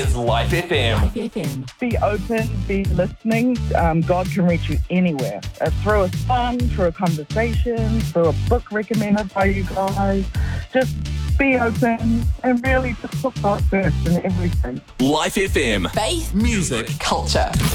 is Life FM. Be open, be listening. God can reach you anywhere. Through a song, through a conversation, through a book recommended by you guys. Just be open and really just put God first in everything. Life FM. Faith, Music. culture.